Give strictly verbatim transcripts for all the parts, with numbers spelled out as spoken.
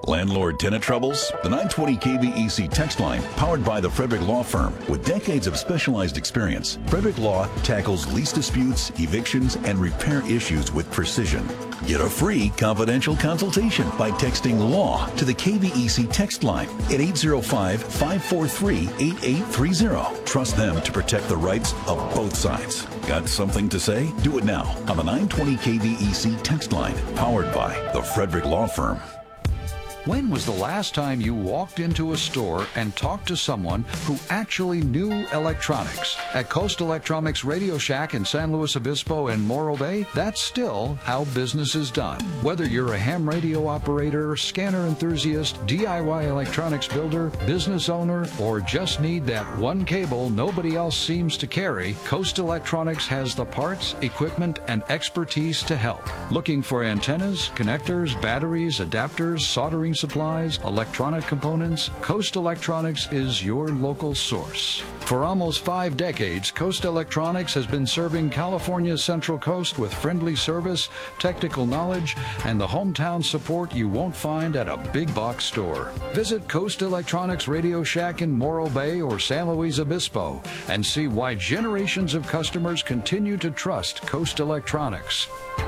Landlord-tenant troubles? The nine twenty K V E C text line, powered by the Frederick Law Firm. With decades of specialized experience, Frederick Law tackles lease disputes, evictions, and repair issues with precision. Get a free confidential consultation by texting LAW to the K V E C text line at eight oh five, five four three, eight eight three oh. Trust them to protect the rights of both sides. Got something to say? Do it now on the nine twenty K V E C text line, powered by the Frederick Law Firm. When was the last time you walked into a store and talked to someone who actually knew electronics? At Coast Electronics Radio Shack in San Luis Obispo and Morro Bay, that's still how business is done. Whether you're a ham radio operator, scanner enthusiast, D I Y electronics builder, business owner, or just need that one cable nobody else seems to carry, Coast Electronics has the parts, equipment, and expertise to help. Looking for antennas, connectors, batteries, adapters, soldering supplies, electronic components? Coast Electronics is your local source. For almost five decades, Coast Electronics has been serving California's Central Coast with friendly service, technical knowledge, and the hometown support you won't find at a big box store. Visit Coast Electronics Radio Shack in Morro Bay or San Luis Obispo and see why generations of customers continue to trust Coast Electronics.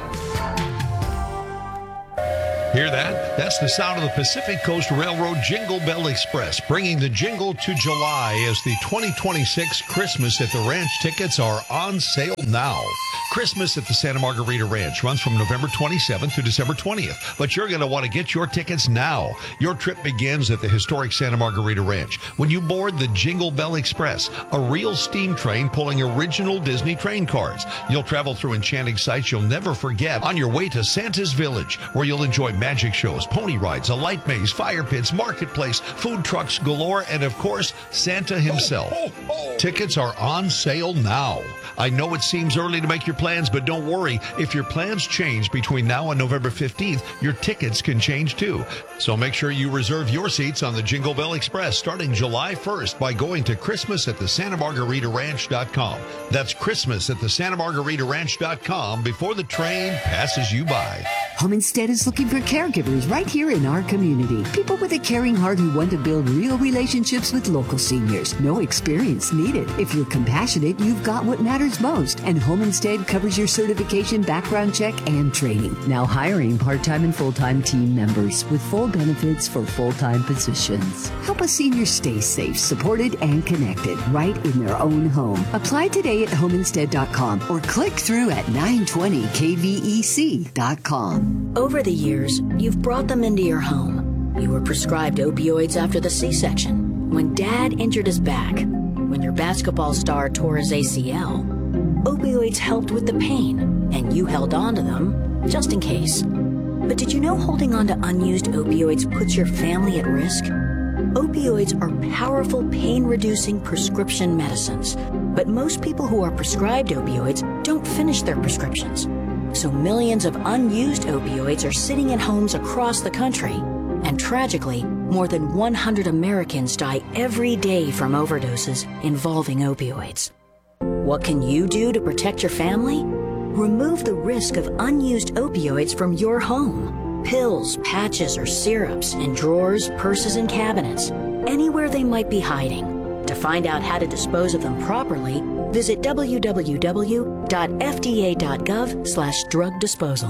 Hear that? That's the sound of the Pacific Coast Railroad Jingle Bell Express, bringing the jingle to July as the twenty twenty-six Christmas at the Ranch tickets are on sale now. Christmas at the Santa Margarita Ranch runs from November twenty-seventh to December twentieth, but you're going to want to get your tickets now. Your trip begins at the historic Santa Margarita Ranch when you board the Jingle Bell Express, a real steam train pulling original Disney train cars. You'll travel through enchanting sights you'll never forget on your way to Santa's Village, where you'll enjoy magic shows, pony rides, a light maze, fire pits, marketplace, food trucks galore, and of course, Santa himself. Oh, oh, oh. Tickets are on sale now. I know it seems early to make your plans, but don't worry. If your plans change between now and November fifteenth, your tickets can change too. So make sure you reserve your seats on the Jingle Bell Express starting July first by going to Christmas at the Santa Margarita Ranch dot com. That's Christmas at the Santa Margarita Ranch dot com before the train passes you by. Homestead is looking for caregivers right here in our community. People with a caring heart who want to build real relationships with local seniors. No experience needed. If you're compassionate, you've got what matters most. And Homestead covers your certification, background check, and training. Now hiring part-time and full-time team members with full benefits for full-time positions. Help a senior stay safe, supported, and connected right in their own home. Apply today at homestead dot com or click through at nine twenty K V E C dot com. Over the years, you've brought them into your home. You were prescribed opioids after the C-section, when Dad injured his back, when your basketball star tore his A C L. Opioids helped with the pain, and you held on to them just in case. But did you know holding on to unused opioids puts your family at risk? Opioids are powerful pain-reducing prescription medicines, but most people who are prescribed opioids don't finish their prescriptions. So millions of unused opioids are sitting in homes across the country. And tragically, more than one hundred Americans die every day from overdoses involving opioids. What can you do to protect your family? Remove the risk of unused opioids from your home. Pills, patches, or syrups in drawers, purses, and cabinets, anywhere they might be hiding. To find out how to dispose of them properly, visit w w w dot f d a dot gov slash drug disposal.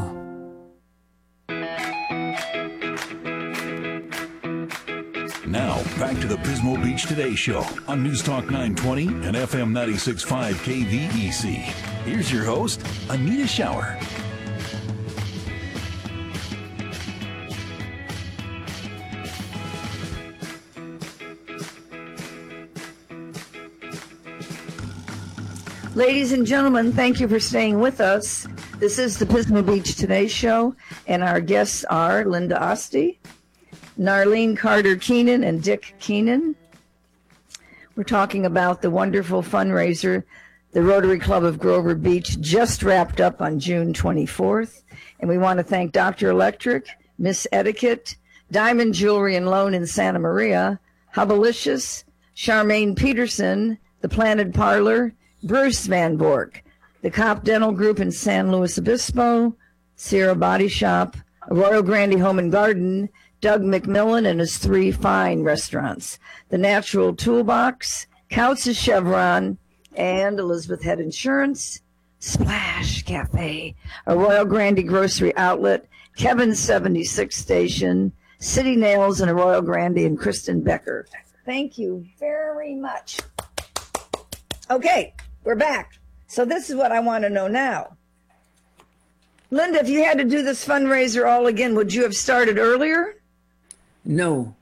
Now, back to the Pismo Beach Today Show on News Talk nine twenty and F M ninety-six point five K V E C. Here's your host, Anita Shower. Ladies and gentlemen, thank you for staying with us. This is the Pismo Beach Today Show, and our guests are Linda Oste, Narlene Carter-Keenan, and Dick Keenan. We're talking about the wonderful fundraiser the Rotary Club of Grover Beach just wrapped up on June twenty-fourth. And we want to thank Doctor Electric, Miss Etiquette, Diamond Jewelry and Loan in Santa Maria, Hubbalicious, Charmaine Peterson, The Planet Parlor, Bruce Van Bork, the Cop Dental Group in San Luis Obispo, Sierra Body Shop, Royal Grande Home and Garden, Doug McMillan and his three fine restaurants, The Natural Toolbox, Couts' Chevron, and Elizabeth Head Insurance, Splash Cafe, a Royal Grande Grocery Outlet, Kevin's seventy-six Station, City Nails, and a Royal Grande, and Kristen Becker. Thank you very much. Okay, we're back. So this is what I want to know now. Linda, if you had to do this fundraiser all again, would you have started earlier? No.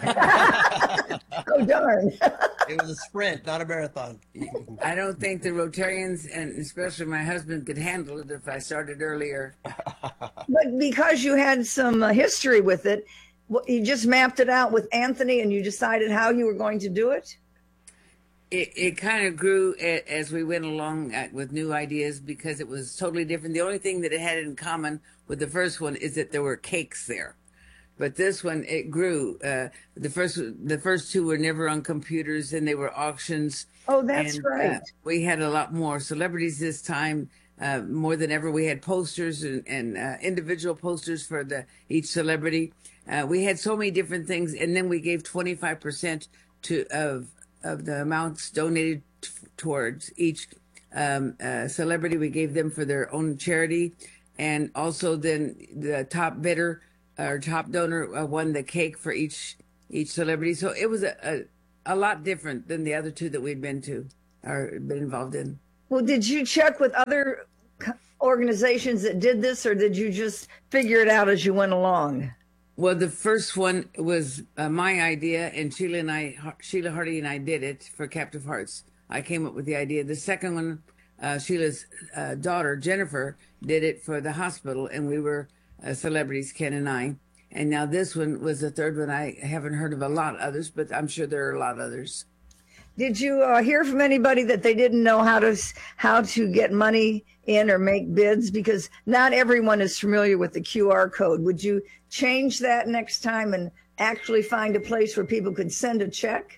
Oh, darn. It was a sprint, not a marathon. I don't think the Rotarians, and especially my husband, could handle it if I started earlier. But because you had some uh, history with it, you just mapped it out with Anthony and you decided how you were going to do it? It, it kind of grew as we went along with new ideas because it was totally different. The only thing that it had in common with the first one is that there were cakes there. But this one, it grew. Uh, the first, the first two were never on computers, and they were auctions. Oh, that's and, right. Uh, we had a lot more celebrities this time, uh, more than ever. We had posters and, and uh, individual posters for the each celebrity. Uh, we had so many different things, and then we gave twenty-five percent to of of the amounts donated t- towards each um, uh, celebrity. We gave them for their own charity, and also then the top bidder. Our top donor uh, won the cake for each each celebrity. So it was a, a a lot different than the other two that we'd been to or been involved in. Well, did you check with other organizations that did this, or did you just figure it out as you went along? Well, the first one was uh, my idea, and Sheila and I, Sheila Hardy and I did it for Captive Hearts. I came up with the idea. The second one, uh, Sheila's uh, daughter Jennifer did it for the hospital, and we were Uh, celebrities, Ken and I. And now this one was the third one. I haven't heard of a lot others, but I'm sure there are a lot others. Did you uh, hear from anybody that they didn't know how to how to get money in or make bids? Because not everyone is familiar with the Q R code. Would you change that next time and actually find a place where people could send a check?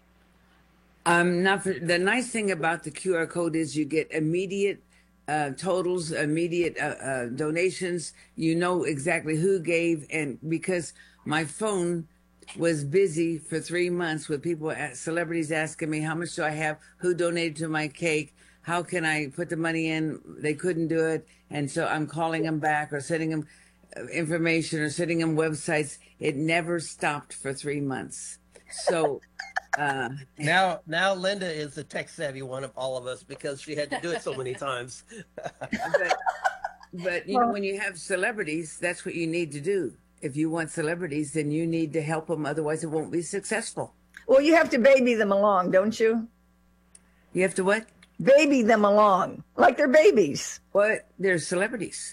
Um, not for, the nice thing about the Q R code is you get immediate Uh, totals, immediate uh, uh, donations. You know exactly who gave, and because my phone was busy for three months with people, celebrities asking me, how much do I have? Who donated to my cake? How can I put the money in? They couldn't do it. And so I'm calling them back or sending them information or sending them websites. It never stopped for three months. So Uh, now, now Linda is the tech savvy one of all of us because she had to do it so many times. but, but you know, when you have celebrities, that's what you need to do. If you want celebrities, then you need to help them. Otherwise, it won't be successful. Well, you have to baby them along, don't you? You have to what? Baby them along, like they're babies. What? They're celebrities.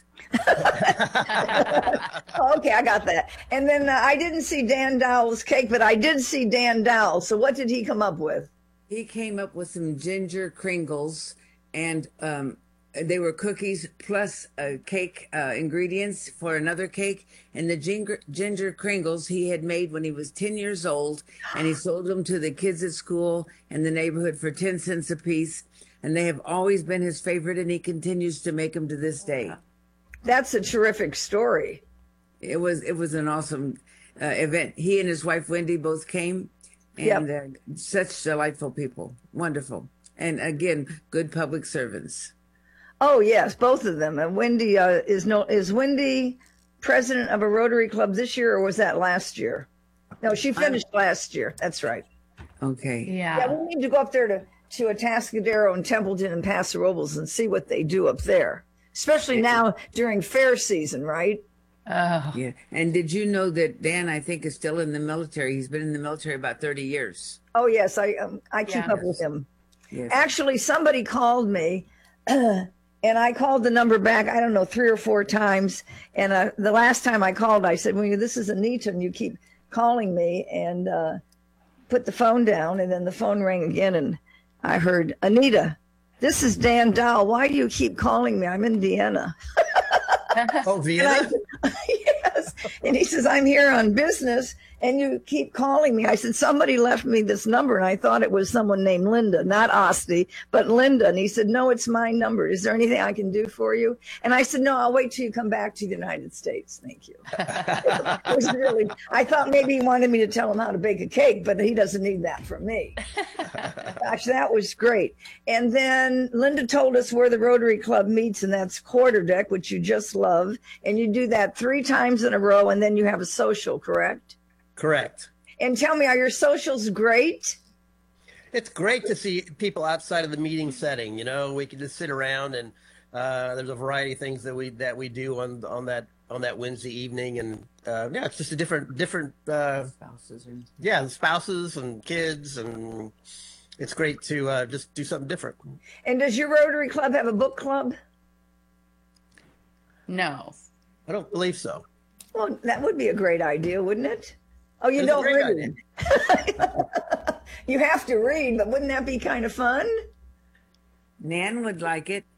Okay, I got that. And then uh, I didn't see Dan Dowell's cake, but I did see Dan Dowell. So what did he come up with? He came up with some ginger Kringles, and um, they were cookies plus uh, cake uh, ingredients for another cake. And the ginger, ginger Kringles he had made when he was ten years old, and he sold them to the kids at school and the neighborhood for ten cents a piece. And they have always been his favorite, and he continues to make them to this day. That's a terrific story. It was it was an awesome uh, event. He and his wife Wendy both came, and yep. uh, such delightful people, wonderful, and again, good public servants. Oh yes, both of them. And Wendy uh, is no is Wendy president of a Rotary Club this year, or was that last year? No, she finished I'm... last year. That's right. Okay. Yeah. Yeah, we need to go up there to to Atascadero and Templeton and Paso Robles and see what they do up there. Especially now during fair season, right? Oh. Yeah. And did you know that Dan, I think, is still in the military? He's been in the military about thirty years. Oh, yes. I um, I keep yeah. up with him. Yes. Actually, somebody called me, and I called the number back, I don't know, three or four times. And uh, the last time I called, I said, well, this is Anita, and you keep calling me, and uh, put the phone down. And then the phone rang again, and I heard, Anita, this is Dan Dowell. Why do you keep calling me? I'm in Vienna. Oh, Vienna? And I, yes. And he says, I'm here on business. and you keep calling me. I said, somebody left me this number, and I thought it was someone named Linda, not Osti, but Linda. And he said, no, it's my number. Is there anything I can do for you? And I said, no, I'll wait till you come back to the United States. Thank you. It was really, I thought maybe he wanted me to tell him how to bake a cake, but he doesn't need that from me. Gosh, that was great. And then Linda told us where the Rotary Club meets, and that's Quarter Deck, which you just love. And you do that three times in a row, and then you have a social, correct? Correct. And tell me, are your socials great? It's great to see people outside of the meeting setting. You know, we can just sit around, and uh, there's a variety of things that we that we do on on that on that Wednesday evening, and uh, yeah, it's just a different different uh, Spouses and yeah, spouses and kids, and it's great to uh, just do something different. And does your Rotary Club have a book club? No. I don't believe so. Well, that would be a great idea, wouldn't it? Oh, you It's a don't great read. You have to read, but wouldn't that be kind of fun? Nan would like it.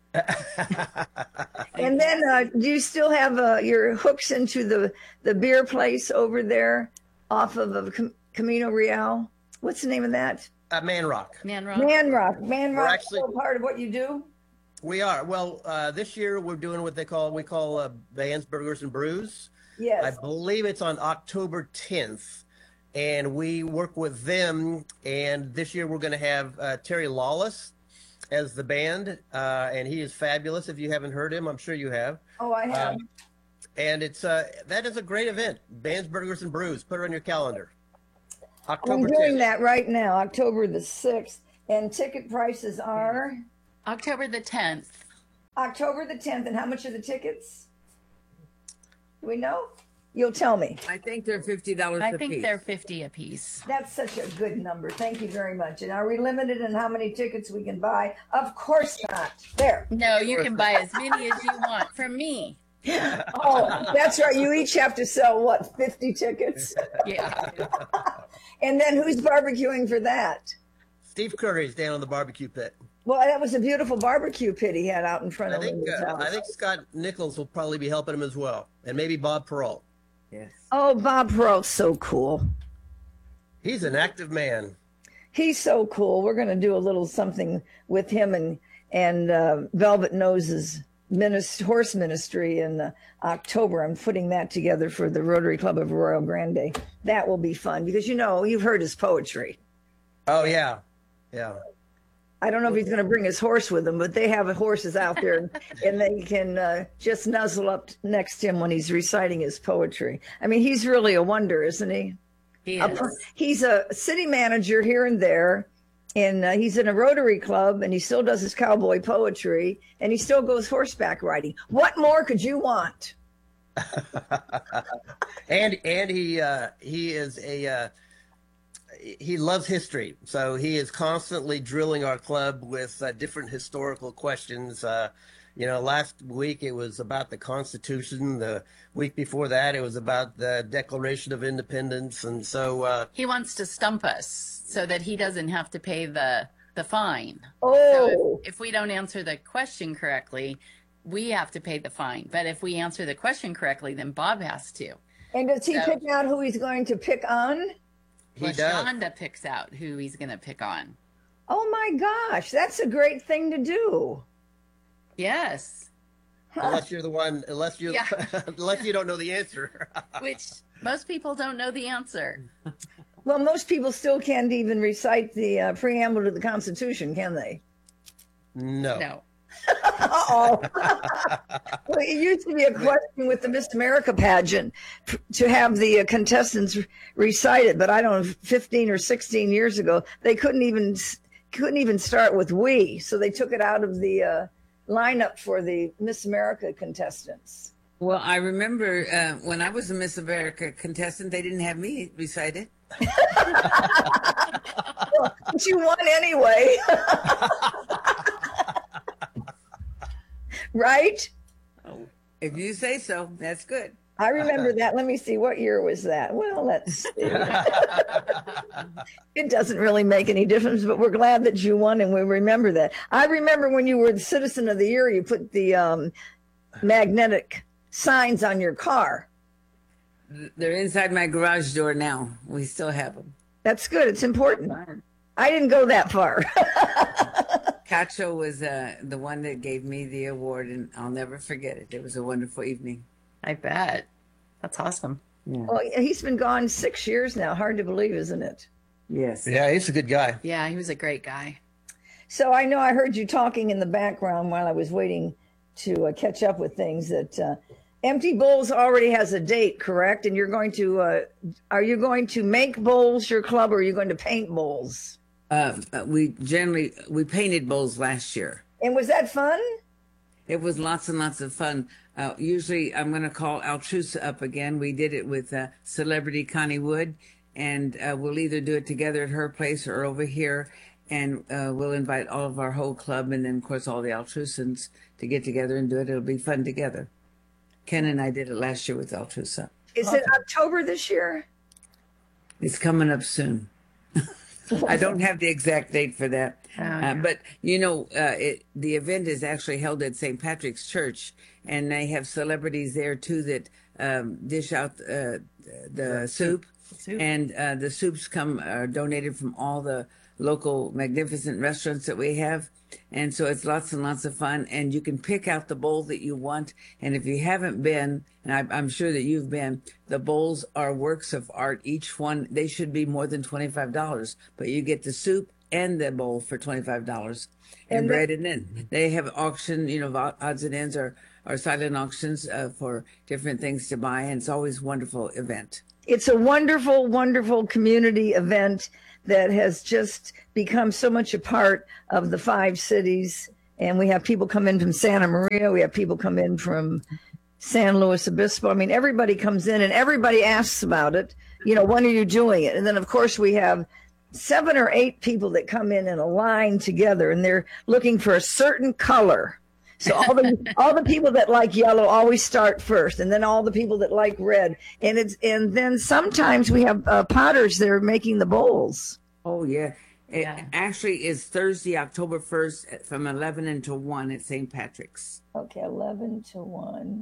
And then, uh, do you still have uh, your hooks into the, the beer place over there off of uh, Cam- Camino Real? What's the name of that? Uh, Man Rock. Man Rock. Man Rock. Man We're Rock actually- is still part of what you do? We are. Well, uh, this year we're doing what they call, we call uh, Bands, Burgers, and Brews. Yes. I believe it's on October tenth, and we work with them. And this year we're going to have uh, Terry Lawless as the band, uh, and he is fabulous. If you haven't heard him, I'm sure you have. Oh, I have. Um, and it's uh, that is a great event. Bands, Burgers, and Brews. Put it on your calendar. I'm October doing tenth. that right now, October the sixth. And ticket prices are October the tenth. October the tenth. And how much are the tickets? Do we know? You'll tell me. I think they're fifty dollars I a think piece. they're fifty a piece. That's such a good number. Thank you very much. And are we limited in how many tickets we can buy? Of course not. There. No, you can buy as many as you want from me. Oh, that's right. You each have to sell, what, fifty tickets? Yeah. And then who's barbecuing for that? Steve Curry's down on the barbecue pit. Well, that was a beautiful barbecue pit he had out in front I of think Linda's uh, house. I think Scott Nichols will probably be helping him as well, and maybe Bob Peralt. Yes. Oh, Bob Peralt's so cool. He's an active man. He's so cool. We're going to do a little something with him and and uh, Velvet Nose's minist- horse ministry in uh, October. I'm putting that together for the Rotary Club of Arroyo Grande. That will be fun because, you know, you've heard his poetry. Oh yeah, yeah. I don't know if he's going to bring his horse with him, but they have horses out there and they can uh, just nuzzle up next to him when he's reciting his poetry. I mean, he's really a wonder, isn't he? He A- is. He's a city manager here and there, and uh, he's in a Rotary Club, and he still does his cowboy poetry, and he still goes horseback riding. What more could you want? and and he uh, he is a uh, he loves history, so he is constantly drilling our club with uh, different historical questions. Uh, you know, last week it was about the Constitution. The week before that, it was about the Declaration of Independence, and so uh, He wants to stump us so that he doesn't have to pay the the fine. Oh, So if, if we don't answer the question correctly, we have to pay the fine. But if we answer the question correctly, then Bob has to. and does he so- pick out who he's going to pick on? he Well, does. Shonda picks out who he's going to pick on. Oh my gosh, that's a great thing to do. Yes. Unless you're the one, unless you, Yeah. unless you don't know the answer. Which most people don't know the answer. Well, most people still can't even recite the uh, preamble to the Constitution, can they? No. No. Uh-oh. Well, it used to be a question with the Miss America pageant f- to have the uh, contestants re- recite it, but I don't know, fifteen or sixteen years ago, they couldn't even s- couldn't even start with "we," so they took it out of the uh, lineup for the Miss America contestants. Well, I remember uh, when I was a Miss America contestant, they didn't have me recite it. But you won anyway. Right? If you say so, that's good. I remember that. Let me see. What year was that? Well, let's see. It doesn't really make any difference, but we're glad that you won and we remember that. I remember when you were the Citizen of the Year, you put the um, magnetic signs on your car. They're inside my garage door now. We still have them. That's good. It's important. I didn't go that far. Cacho was uh, the one that gave me the award, and I'll never forget it. It was a wonderful evening. I bet. That's awesome. Yeah. Well, he's been gone six years now. Hard to believe, isn't it? Yes. Yeah, he's a good guy. Yeah, he was a great guy. So I know I heard you talking in the background while I was waiting to uh, catch up with things that uh, Empty Bowls already has a date, correct? And you're going to, uh, are you going to make bowls your club, or are you going to paint bowls? Uh, we generally, we painted bowls last year. And was that fun? It was lots and lots of fun. Uh, usually I'm going to call Altrusa up again. We did it with uh, celebrity Connie Wood, and uh, we'll either do it together at her place or over here. And uh, we'll invite all of our whole club, and then, of course, all the Altrusans to get together and do it. It'll be fun together. Ken and I did it last year with Altrusa. Is it October this year? It's coming up soon. I don't have the exact date for that. Oh, uh, yeah. but, you know, uh, it, the event is actually held at Saint Patrick's Church, and they have celebrities there, too, that um, dish out uh, the soup. Soup. And uh, the soups come are donated from all the local magnificent restaurants that we have. And so it's lots and lots of fun. And you can pick out the bowl that you want. And if you haven't been, and I, I'm sure that you've been, the bowls are works of art. Each one, they should be more than twenty-five dollars. But you get the soup and the bowl for twenty-five dollars. And, And bread and then they have auction, you know, odds and ends or, or silent auctions uh, for different things to buy. And it's always a wonderful event. It's a wonderful, wonderful community event that has just become so much a part of the five cities. And we have people come in from Santa Maria. We have people come in from San Luis Obispo. I mean, everybody comes in and everybody asks about it. You know, when are you doing it? And then, of course, we have seven or eight people that come in in a line together, and they're looking for a certain color. So all the all the people that like yellow always start first, and then all the people that like red, and it's and then sometimes we have uh, potters that are making the bowls. Oh yeah. It Yeah. actually is Thursday, October first, from eleven until one at Saint Patrick's. Okay, eleven to one.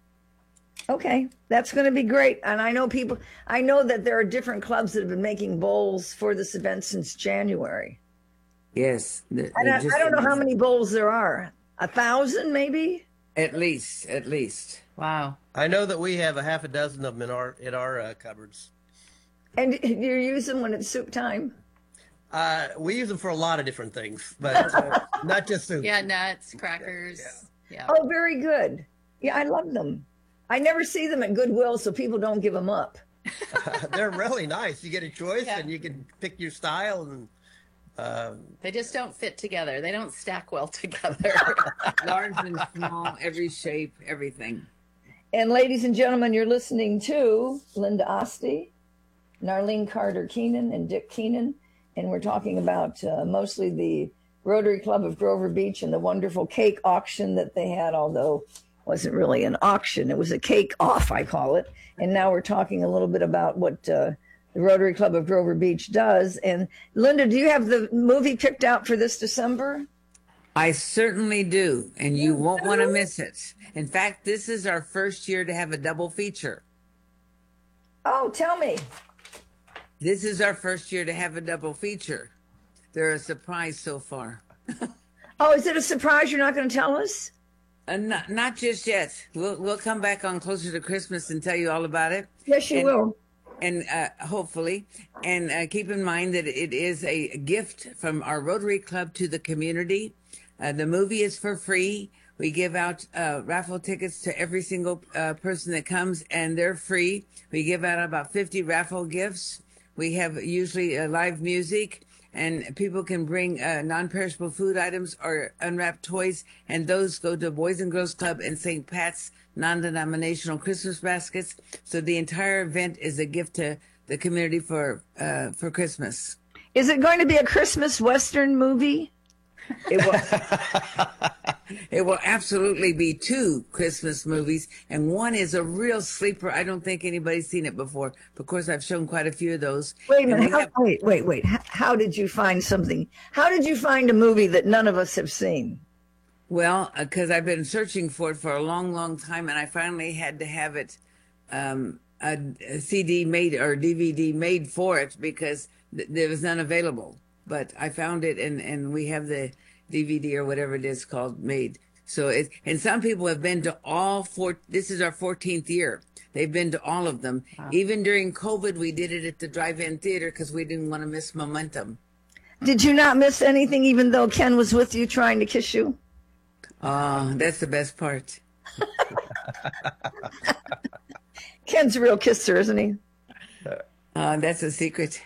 Okay, that's going to be great. And I know people. I know that there are different clubs that have been making bowls for this event since January. Yes. the- And I, just- I don't know how many bowls there are. A thousand, maybe. At least, at least. Wow. I know that we have a half a dozen of them in our in our uh, cupboards. And do you use them when it's soup time? Uh, we use them for a lot of different things, but uh, not just soup. Yeah, nuts, crackers. Yeah. Oh, very good. Yeah, I love them. I never see them at Goodwill, so people don't give them up. They're really nice. You get a choice, Yeah. and you can pick your style. And uh, They just don't fit together. They don't stack well together. Large and small, every shape, everything. And ladies and gentlemen, you're listening to Linda Osti, Narlene Carter Keenan, and Dick Keenan. And we're talking about uh, mostly the Rotary Club of Grover Beach and the wonderful cake auction that they had, although it wasn't really an auction. It was a cake off, I call it. And now we're talking a little bit about what uh, the Rotary Club of Grover Beach does. And Linda, do you have the movie picked out for this December? I certainly do, and you won't want to miss it. In fact, this is our first year to have a double feature. Oh, tell me. This is our first year to have a double feature. They're a surprise so far. Oh, is it a surprise you're not going to tell us? Uh, not, not just yet. We'll we'll come back on closer to Christmas and tell you all about it. Yes, you And- will. And uh, hopefully, and uh, keep in mind that it is a gift from our Rotary Club to the community. Uh, the movie is for free. We give out uh, raffle tickets to every single uh, person that comes, and they're free. We give out about fifty raffle gifts. We have usually uh, live music, and people can bring uh, non-perishable food items or unwrapped toys, and those go to Boys and Girls Club and Saint Pat's non-denominational Christmas baskets. So the entire event is a gift to the community for uh, for Christmas. Is it going to be a Christmas Western movie? It will, it will absolutely be two Christmas movies, and one is a real sleeper. I don't think anybody's seen it before. Of course, I've shown quite a few of those. Wait a And minute. we How, have- wait, wait, wait. How, how did you find something? How did you find a movie that none of us have seen? Well, because I've been searching for it for a long, long time, and I finally had to have it um, a, a C D made or D V D made for it because th- there was none available. But I found it, and, and we have the D V D or whatever it is called made. So it, and some people have been to all four. This is our fourteenth year. They've been to all of them. Wow. Even during COVID, we did it at the drive-in theater because we didn't want to miss momentum. Did you not miss anything, even though Ken was with you trying to kiss you? Oh, that's the best part. Ken's a real kisser, isn't he? Uh, that's a secret.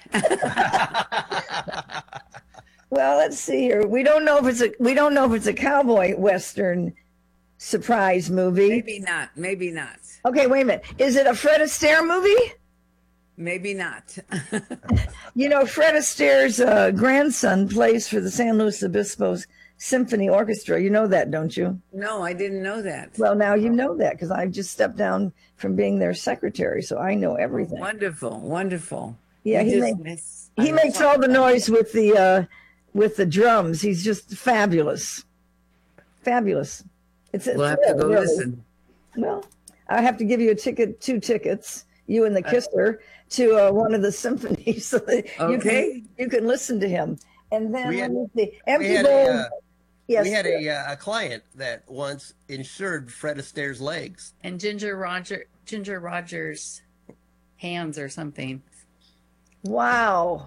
Well, let's see here. We don't know if it's a we don't know if it's a cowboy western surprise movie. Maybe not. Maybe not. Okay, wait a minute. Is it a Fred Astaire movie? Maybe not. You know, Fred Astaire's uh, grandson plays for the San Luis Obispo Symphony Orchestra. You know that, don't you? No, I didn't know that. Well, now you know that because I've just stepped down from being their secretary, so I know everything. Wonderful, wonderful. Yeah, you he, make, miss, he makes all the noise with the uh, with the drums. He's just fabulous, fabulous. It's, we'll it's have real, to go really. listen. Well, I have to give you a ticket, two tickets, you and the kisser, to uh, one of the symphonies, so that okay. you can you can listen to him. And then we had, let me see, Empty we had Bowl. A, uh, yes, we had a, uh, a client that once insured Fred Astaire's legs and Ginger Roger Ginger Rogers' hands or something. Wow.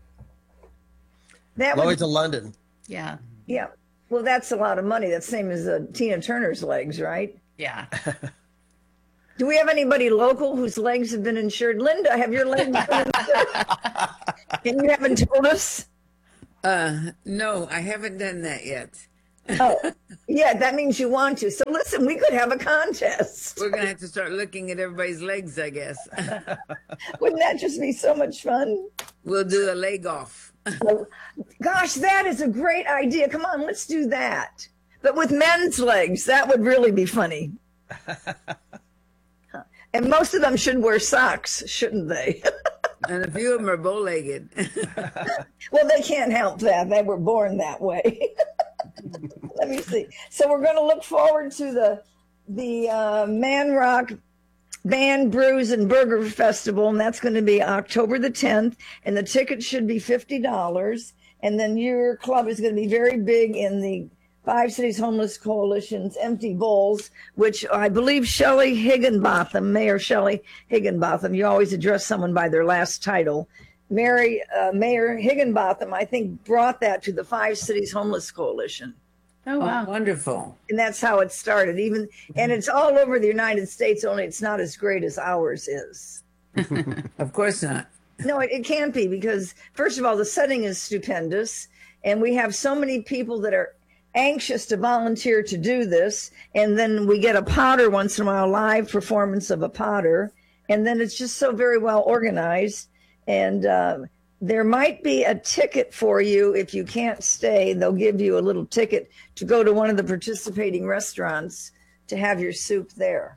That Lloyd's would, of London. Yeah. Yeah. Well, that's a lot of money. That's the same as uh, Tina Turner's legs, right? Yeah. Do we have anybody local whose legs have been insured? Linda, have your legs been insured? And you haven't told us? Uh, no, I haven't done that yet. Oh, yeah, that means you want to. So listen, we could have a contest. We're going to have to start looking at everybody's legs, I guess. Wouldn't that just be so much fun? We'll do a leg off. Gosh, that is a great idea. Come on, let's do that. But with men's legs, that would really be funny. And most of them should wear socks, shouldn't they? And a few of them are bow-legged. Well, they can't help that. They were born that way. Let me see. So we're going to look forward to the the uh, Man Rock Band, Brews, and Burger Festival, and that's going to be October the tenth, and the ticket should be fifty dollars. And then your club is going to be very big in the Five Cities Homeless Coalition's Empty Bowls, which I believe Shelley Higginbotham, Mayor Shelley Higginbotham, you always address someone by their last title. Mary, uh, Mayor Higginbotham, I think, brought that to the Five Cities Homeless Coalition. Oh, wow. Oh, wonderful. And that's how it started. Even and it's all over the United States, only it's not as great as ours is. Of course not. No, it, it can't be because, first of all, the setting is stupendous. And we have so many people that are anxious to volunteer to do this. And then we get a Potter once in a while, live performance of a Potter. And then it's just so very well organized. And uh, there might be a ticket for you if you can't stay. They'll give you a little ticket to go to one of the participating restaurants to have your soup there.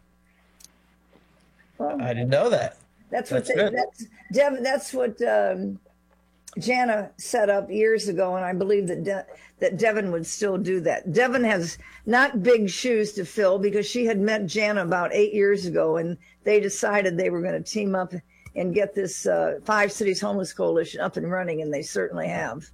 Well, I didn't know that. That's what That's they, good. that's Devin, that's what um, Jana set up years ago, and I believe that De- that Devin would still do that. Devin has not big shoes to fill because she had met Jana about eight years ago, and they decided they were going to team up and get this uh, Five Cities Homeless Coalition up and running, and they certainly have.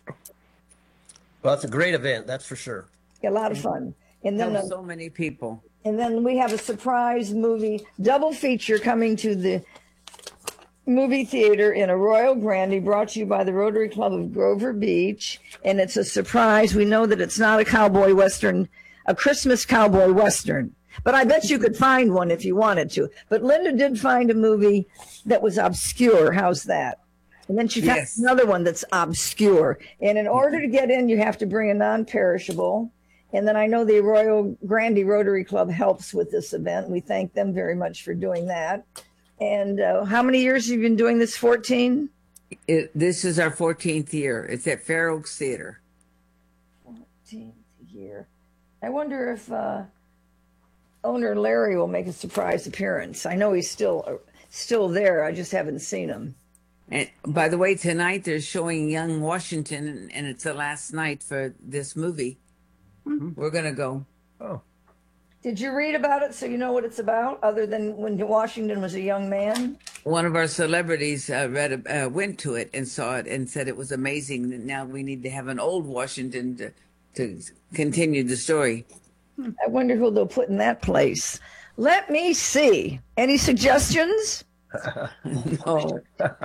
Well, it's a great event, that's for sure. A lot of fun. And then, Help uh, so many people. and then we have a surprise movie, double feature coming to the movie theater in Arroyo Grande, brought to you by the Rotary Club of Grover Beach. And it's a surprise. We know that it's not a cowboy western, a Christmas cowboy western. But I bet you could find one if you wanted to. But Linda did find a movie that was obscure. How's that? And then she found Yes. another one that's obscure. And in order to get in, you have to bring a non-perishable. And then I know the Arroyo Grande Rotary Club helps with this event. We thank them very much for doing that. And uh, how many years have you been doing this? fourteen? It, this is our fourteenth year. It's at Fair Oaks Theater. fourteenth year. I wonder if uh, owner Larry will make a surprise appearance. I know he's still uh, still there. I just haven't seen him. And by the way, tonight they're showing Young Washington, and, and it's the last night for this movie. Mm-hmm. We're going to go. Oh, Did you read about it so you know what it's about, other than when Washington was a young man? One of our celebrities uh, read, uh, went to it and saw it and said it was amazing. That now we need to have an old Washington to, to continue the story. I wonder who they'll put in that place. Let me see. Any suggestions? No.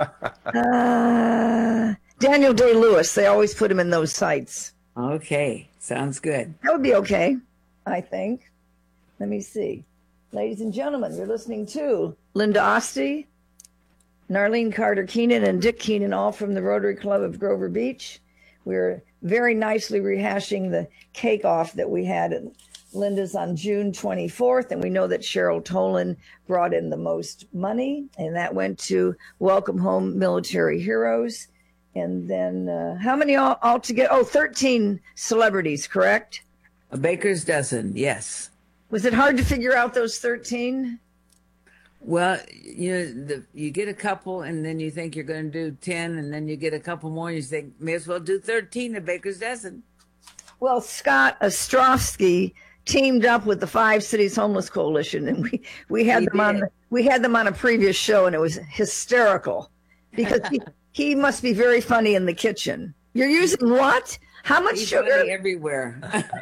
Uh, Daniel Day-Lewis. They always put him in those sites. Okay, sounds good. That would be okay, I think. Let me see. Ladies and gentlemen, you're listening to Linda Osti, Narlene Carter Keenan, and Dick Keenan, all from the Rotary Club of Grover Beach. We're very nicely rehashing the cake-off that we had at Linda's on June twenty-fourth, and we know that Cheryl Tolan brought in the most money, and that went to Welcome Home Military Heroes. And then uh, how many all, all together? Oh, thirteen celebrities, correct? A baker's dozen, yes. Was it hard to figure out those thirteen? Well, you know, the, you get a couple, and then you think you're going to do ten, and then you get a couple more, and you think, may as well do thirteen, a baker's dozen. Well, Scott Ostrovsky teamed up with the Five Cities Homeless Coalition, and we, we had He them on did. we had them on a previous show, and it was hysterical because he, he must be very funny in the kitchen. You're using what? How much He's sugar? funny everywhere.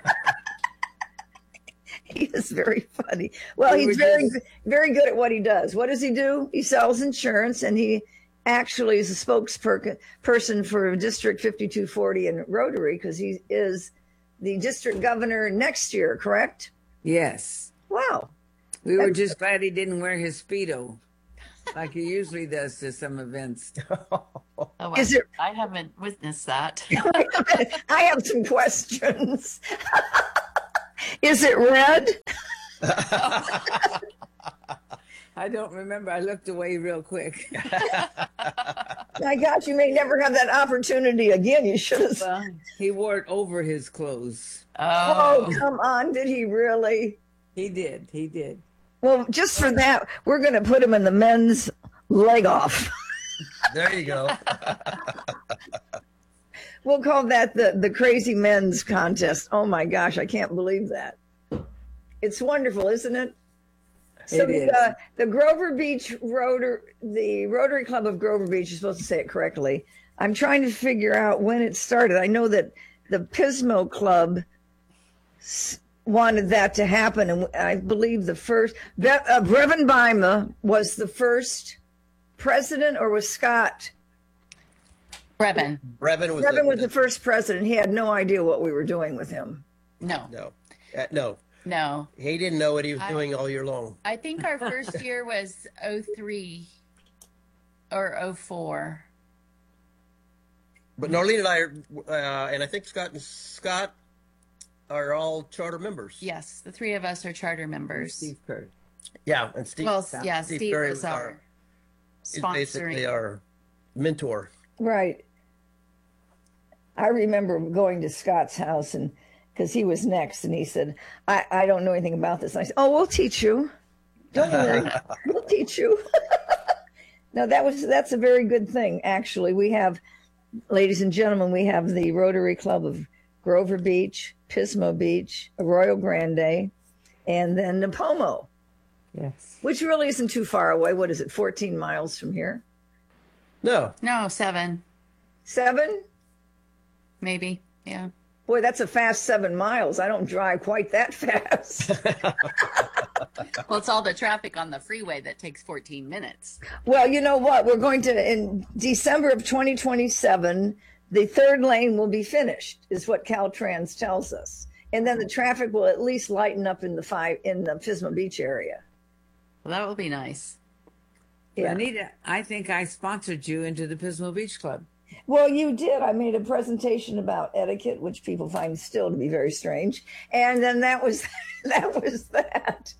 He is very funny. Well, We he's were very, just- very good at what he does. What does he do? He sells insurance, and he actually is a spokesperson for District fifty-two forty in Rotary because he is the district governor next year, correct? Yes. Wow. We were just glad he didn't wear his Speedo like he usually does to some events. Oh, I, Is it- I haven't witnessed that. I have some questions. Is it red? I don't remember. I looked away real quick. My gosh, you may never have that opportunity again. You should have. Well, he wore it over his clothes. Oh, Oh, come on. Did he really? He did. He did. Well, just for that, we're going to put him in the men's leg off. There you go. We'll call that the, the crazy men's contest. Oh my gosh, I can't believe that. It's wonderful, isn't it? So It is. the, the Grover Beach Rotary, the Rotary Club of Grover Beach, you're supposed to say it correctly. I'm trying to figure out when it started. I know that the Pismo Club s- wanted that to happen, and I believe the first, Be- uh, Brevin Bima was the first president, or was Scott? Brevin. Brevin was, Brevin the, was the first president. He had no idea what we were doing with him. No, no, uh, no. no. He didn't know what he was I- doing all year long. I think our first year was oh three or oh four. But Narlene and I, are, uh, and I think Scott and Scott are all charter members. Yes, the three of us are charter members. Steve Kerr. Yeah, and Steve. Well, yeah, Steve Steve Perry was was our our- is basically sponsoring. our mentor. Right. I remember going to Scott's house, and because he was next, and he said, I, I don't know anything about this. And I said, oh, we'll teach you. Don't worry. We'll teach you. No, that was that's a very good thing, actually. We have, ladies and gentlemen, we have the Rotary Club of Grover Beach, Pismo Beach, Arroyo Grande, and then Napomo, Yes. which really isn't too far away. What is it, fourteen miles from here? No, No, seven, Seven? maybe. Yeah. Boy, that's a fast seven miles. I don't drive quite that fast. Well, it's all the traffic on the freeway that takes fourteen minutes. Well, you know what? We're going to, in December of twenty twenty-seven, the third lane will be finished, is what Caltrans tells us. And then the traffic will at least lighten up in the five in the Pismo Beach area. Well, that will be nice. Yeah. Anita, I think I sponsored you into the Pismo Beach Club. Well, you did. I made a presentation about etiquette, which people find still to be very strange. And then that was that was that.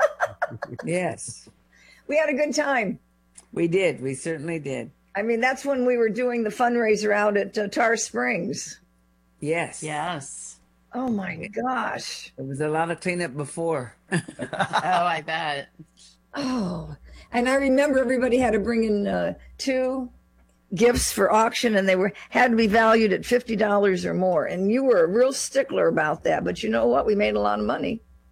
Yes, We had a good time. we did. We certainly did. I mean, that's when we were doing the fundraiser out at uh, Tar Springs. Yes. Yes. Oh my gosh. There was a lot of cleanup before. Oh, I bet. Oh, and I remember everybody had to bring in uh, two gifts for auction, and they were had to be valued at fifty dollars or more. And you were a real stickler about that. But you know what? We made a lot of money.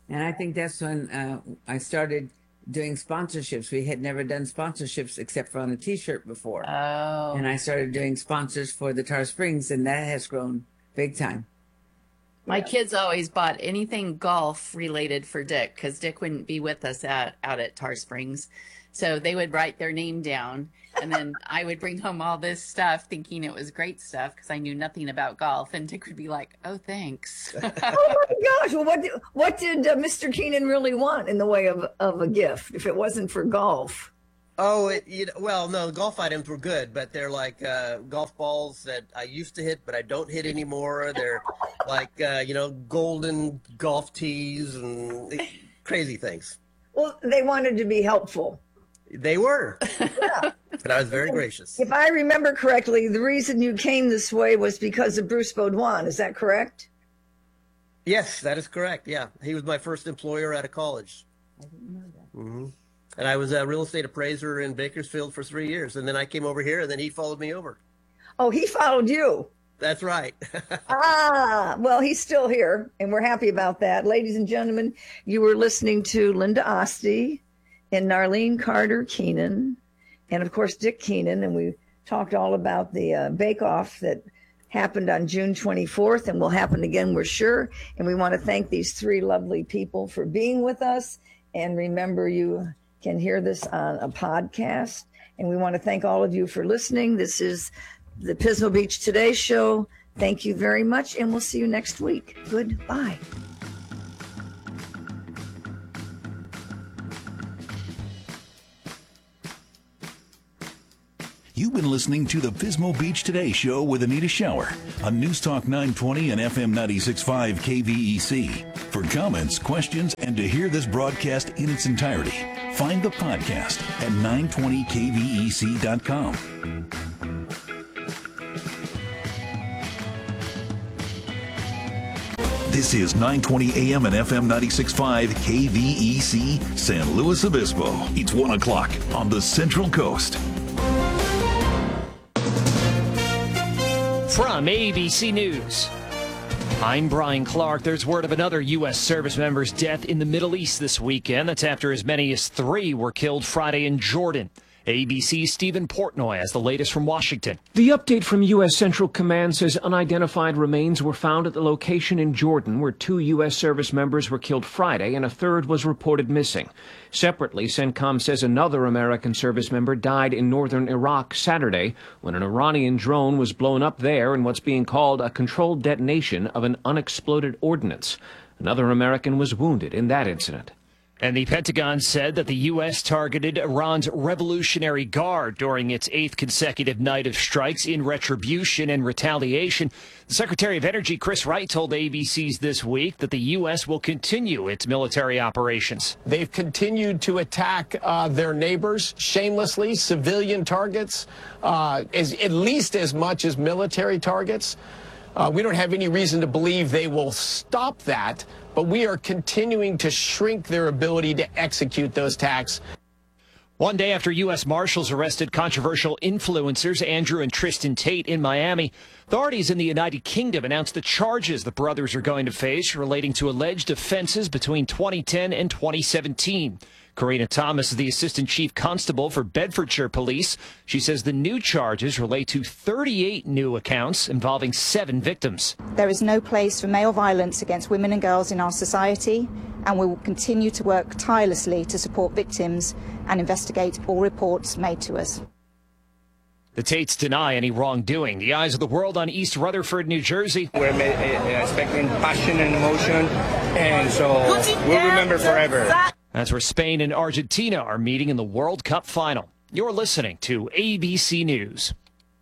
And I think that's when uh, I started doing sponsorships. We had never done sponsorships except for on a T-shirt before. Oh. And I started doing sponsors for the Tar Springs, and that has grown big time. My kids always bought anything golf related for Dick because Dick wouldn't be with us at, out at Tar Springs. So they would write their name down, and then I would bring home all this stuff thinking it was great stuff because I knew nothing about golf. And Dick would be like, oh, thanks. Oh, my gosh. Well, what did, what did uh, Mister Keenan really want in the way of, of a gift if it wasn't for golf? Oh, it, you know, well, no, the golf items were good, but they're like uh, golf balls that I used to hit, but I don't hit anymore. They're like, uh, you know, golden golf tees and crazy things. Well, they wanted to be helpful. They were. Yeah. But I was very gracious. If I remember correctly, the reason you came this way was because of Bruce Baudouin. Is that correct? Yes, that is correct. Yeah. He was my first employer out of college. I didn't know that. Mm-hmm. And I was a real estate appraiser in Bakersfield for three years. And then I came over here, and then he followed me over. Oh, he followed you. That's right. Ah, well, he's still here, and we're happy about that. Ladies and gentlemen, you were listening to Linda Oste and Narlene Carter Keenan, and of course, Dick Keenan. And we talked all about the uh, bake-off that happened on June twenty-fourth and will happen again, we're sure. And we want to thank these three lovely people for being with us. And remember, you can hear this on a podcast. And we want to thank all of you for listening. This is the Pismo Beach Today Show. Thank you very much, and we'll see you next week. Goodbye. You've been listening to the Pismo Beach Today Show with Anita Shower on News Talk nine twenty and F M ninety-six point five K V E C. For comments, questions, and to hear this broadcast in its entirety, find the podcast at nine twenty K V E C dot com. This is nine twenty A M and F M ninety-six point five K V E C, San Luis Obispo. It's one o'clock on the Central Coast. From A B C News, I'm Brian Clark. There's word of another U S service member's death in the Middle East this weekend. That's after as many as three were killed Friday in Jordan. A B C's Stephen Portnoy has the latest from Washington. The update from U S Central Command says unidentified remains were found at the location in Jordan where two U S service members were killed Friday and a third was reported missing. Separately, CENTCOM says another American service member died in northern Iraq Saturday when an Iranian drone was blown up there in what's being called a controlled detonation of an unexploded ordnance. Another American was wounded in that incident. And the Pentagon said that the U S targeted Iran's Revolutionary Guard during its eighth consecutive night of strikes in retribution and retaliation. The Secretary of Energy, Chris Wright, told A B C's This Week that the U S will continue its military operations. They've continued to attack uh, their neighbors shamelessly, civilian targets, uh, as, at least as much as military targets. Uh, we don't have any reason to believe they will stop that, but we are continuing to shrink their ability to execute those attacks. One day after U S Marshals arrested controversial influencers Andrew and Tristan Tate in Miami, authorities in the United Kingdom announced the charges the brothers are going to face relating to alleged offenses between twenty ten and twenty seventeen. Karina Thomas is the Assistant Chief Constable for Bedfordshire Police. She says the new charges relate to thirty-eight new accounts involving seven victims. There is no place for male violence against women and girls in our society, and we will continue to work tirelessly to support victims and investigate all reports made to us. The Tates deny any wrongdoing. The eyes of the world on East Rutherford, New Jersey. We're expecting passion and emotion, and so we'll remember forever. That's where Spain and Argentina are meeting in the World Cup final. You're listening to A B C News.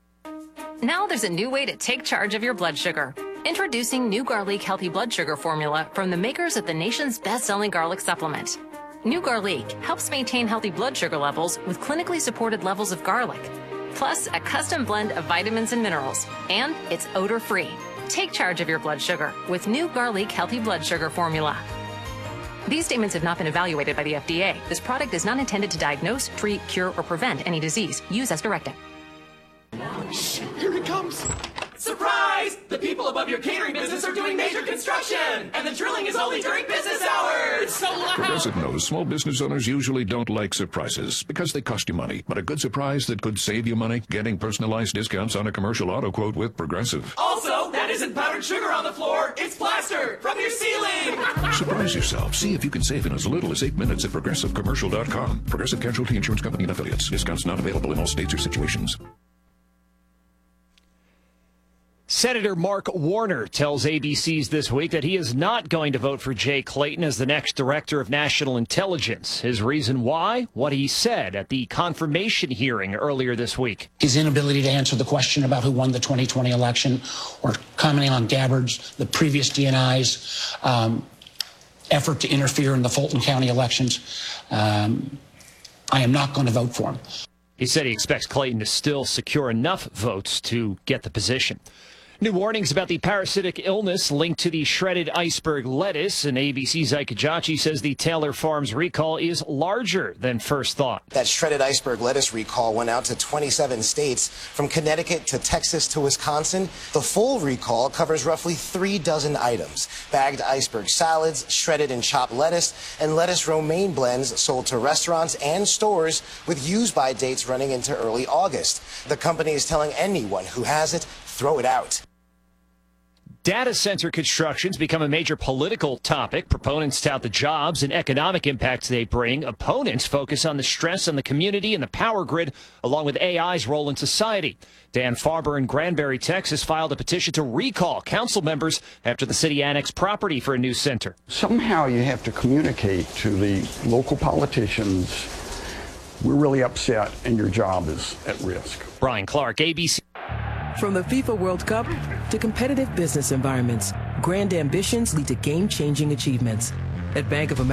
Now there's a new way to take charge of your blood sugar. Introducing New Garlic Healthy Blood Sugar Formula from the makers of the nation's best-selling garlic supplement. New Garlic helps maintain healthy blood sugar levels with clinically supported levels of garlic, plus a custom blend of vitamins and minerals, and it's odor-free. Take charge of your blood sugar with New Garlic Healthy Blood Sugar Formula. These statements have not been evaluated by the F D A. This product is not intended to diagnose, treat, cure, or prevent any disease. Use as directed. Shh, here it comes. Surprise! The people above you your catering business are doing major construction, and the drilling is only during business hours. It's so loud. Progressive knows small business owners usually don't like surprises because they cost you money. But a good surprise that could save you money, getting personalized discounts on a commercial auto quote with Progressive. Also, that isn't powdered sugar on the floor. It's plaster from your ceiling. Surprise yourself. See if you can save in as little as eight minutes at progressive commercial dot com. Progressive Casualty Insurance Company and affiliates. Discounts not available in all states or situations. Senator Mark Warner tells A B C's This Week that he is not going to vote for Jay Clayton as the next Director of National Intelligence. His reason why? What he said at the confirmation hearing earlier this week. His inability to answer the question about who won the twenty twenty election, or commenting on Gabbard's, the previous D N I's um, effort to interfere in the Fulton County elections. Um, I am not going to vote for him. He said he expects Clayton to still secure enough votes to get the position. New warnings about the parasitic illness linked to the shredded iceberg lettuce, and A B C's Ike Kajachi says the Taylor Farms recall is larger than first thought. That shredded iceberg lettuce recall went out to twenty-seven states, from Connecticut to Texas to Wisconsin. The full recall covers roughly three dozen items: bagged iceberg salads, shredded and chopped lettuce, and lettuce romaine blends sold to restaurants and stores with use-by dates running into early August. The company is telling anyone who has it, throw it out. Data center construction's become a major political topic. Proponents tout the jobs and economic impacts they bring. Opponents focus on the stress on the community and the power grid, along with A I's role in society. Dan Farber in Granbury, Texas, filed a petition to recall council members after the city annexed property for a new center. Somehow you have to communicate to the local politicians, we're really upset and your job is at risk. Brian Clark, A B C. From the FIFA World Cup to competitive business environments, grand ambitions lead to game-changing achievements. At Bank of America,